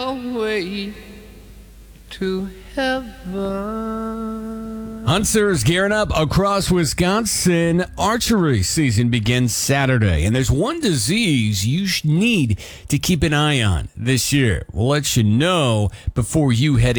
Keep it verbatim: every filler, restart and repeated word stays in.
away to heaven. Hunters gearing up across Wisconsin. Archery season begins Saturday, and there's one disease you sh- need to keep an eye on this year. We'll let you know before you head